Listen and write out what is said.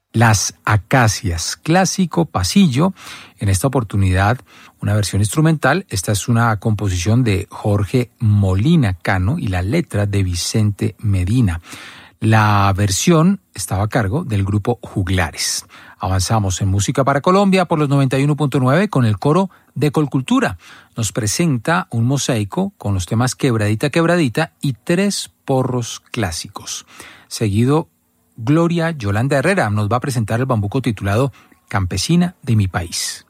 Las Acacias, clásico pasillo. En esta oportunidad, una versión instrumental. Esta es una composición de Jorge Molina Cano y la letra de Vicente Medina. La versión estaba a cargo del grupo Juglares. Avanzamos en Música para Colombia por los 91.9 con el coro de Colcultura. Nos presenta un mosaico con los temas Quebradita, Quebradita y 3 porros clásicos. Seguido, Gloria Yolanda Herrera nos va a presentar el bambuco titulado Campesina de mi país.